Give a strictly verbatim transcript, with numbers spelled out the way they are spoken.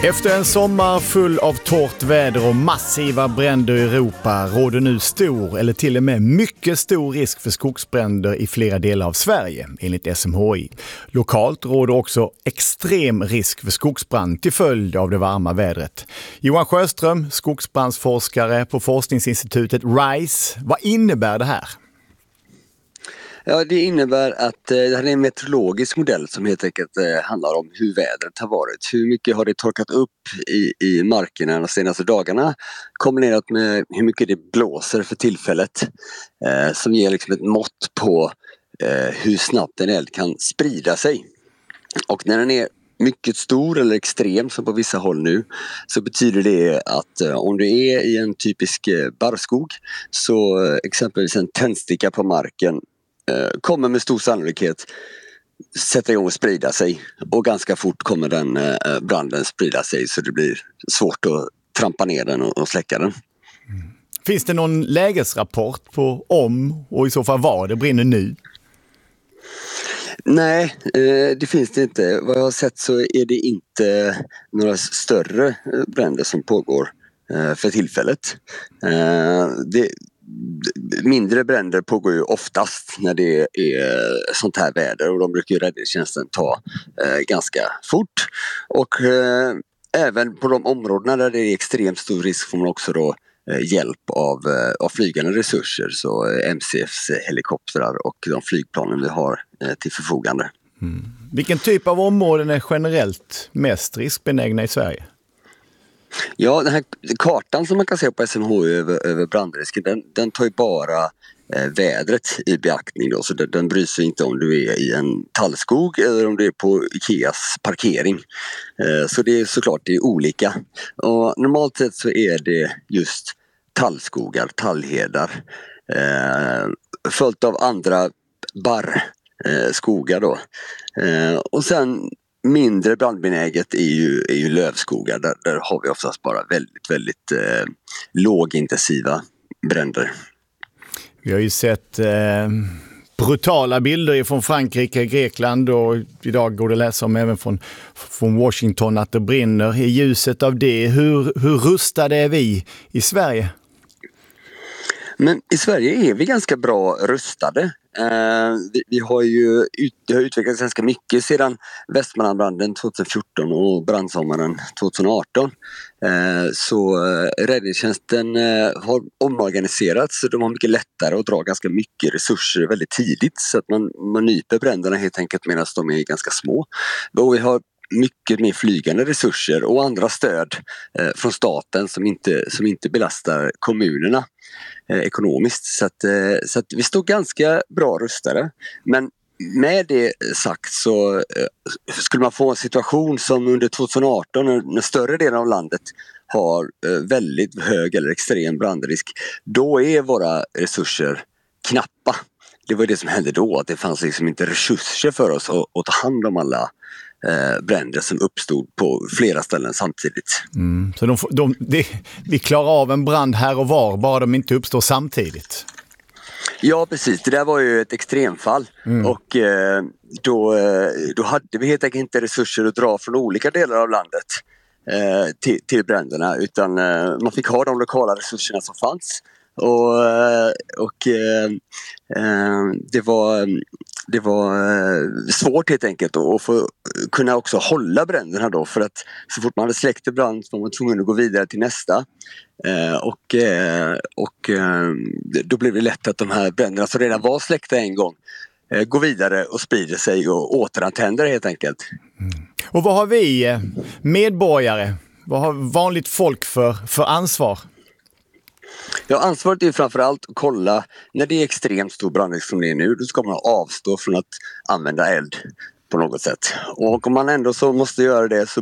Efter en sommar full av torrt väder och massiva bränder i Europa råder nu stor eller till och med mycket stor risk för skogsbränder i flera delar av Sverige, enligt S M H I. Lokalt råder också extrem risk för skogsbrand till följd av det varma vädret. Johan Sjöström, skogsbrandsforskare på forskningsinstitutet RISE. Vad innebär det här? Ja, det innebär att eh, det här är en meteorologisk modell som helt enkelt eh, handlar om hur vädret har varit. Hur mycket har det torkat upp i, i markerna de senaste dagarna kombinerat med hur mycket det blåser för tillfället. Eh, som ger liksom ett mått på eh, hur snabbt en eld kan sprida sig. Och när den är mycket stor eller extrem som på vissa håll nu, så betyder det att eh, om du är i en typisk eh, barrskog, så eh, exempelvis en tändsticka på marken kommer med stor sannolikhet sätta igång och sprida sig, och ganska fort kommer den eh, branden sprida sig så det blir svårt att trampa ner den och, och släcka den. Mm. Finns det någon lägesrapport på om och i så fall var det brinner nu? Nej, eh, det finns det inte. Vad jag har sett så är det inte några större bränder som pågår eh, för tillfället. Eh, det Mindre bränder pågår ju oftast när det är sånt här väder, och de brukar ju räddningstjänsten ta eh, ganska fort. Och eh, även på de områdena där det är extremt stor risk får man också då eh, hjälp av, eh, av flygande resurser, så eh, M C F:s helikoptrar och de flygplanen vi har eh, till förfogande. Mm. Vilken typ av områden är generellt mest riskbenägna i Sverige? Ja, den här kartan som man kan se på S M H I över, över brandrisken, den, den tar ju bara eh, vädret i beaktning då, så den, den bryr sig inte om du är i en tallskog eller om du är på Ikeas parkering. Eh, så det är såklart det är olika. Och normalt sett så är det just tallskogar, tallhedar, eh, följt av andra barrskogar då. Eh, och sen mindre brandbenäget är ju, är ju lövskogar. Där, där har vi oftast bara väldigt, väldigt eh, lågintensiva bränder. Vi har ju sett eh, brutala bilder från Frankrike, Grekland, och idag går det att läsa om även från, från Washington att det brinner. I ljuset av det, hur, hur rustade är vi i Sverige? Men i Sverige är vi ganska bra rustade. Eh, vi, vi har ju ut, det har utvecklats ganska mycket sedan Västmanlandbranden tjugohundrafjorton och brandsommaren tjugohundraarton. Eh, så eh, räddningstjänsten eh, har omorganiserats, så de har mycket lättare att dra ganska mycket resurser väldigt tidigt, så att man, man nyper bränderna helt enkelt medan de är ganska små. Och vi har mycket mer flygande resurser och andra stöd eh, från staten som inte, som inte belastar kommunerna eh, ekonomiskt. Så, att, eh, så att vi står ganska bra rustade. Men med det sagt så eh, skulle man få en situation som under tjugohundraarton, när, när större delen av landet har eh, väldigt hög eller extrem brandrisk, då är våra resurser knappa. Det var det som hände då, att det fanns liksom inte resurser för oss att, att ta hand om alla Eh, bränder som uppstod på flera ställen samtidigt. Mm, så de, de, de, vi klarar av en brand här och var, bara de inte uppstår samtidigt? Ja, precis. Det där var ju ett extremfall. Mm. Och eh, då, då hade vi helt enkelt inte resurser att dra från olika delar av landet eh, till, till bränderna, utan eh, man fick ha de lokala resurserna som fanns. Och, och eh, det var, det var svårt helt enkelt att få kunna också hålla bränderna då, för att så fort man hade släckt en brand var man tvungen att gå vidare till nästa. Eh, och, eh, och eh, då blev det lätt att de här bränderna som redan var släckta en gång eh, går vidare och sprider sig och återantänder helt enkelt. Mm. Och vad har vi medborgare, vad har vanligt folk för, för ansvar? Ja, ansvaret är framförallt att kolla när det är extremt stor brandrisk som det är nu, då ska man avstå från att använda eld på något sätt. Och om man ändå så måste göra det, så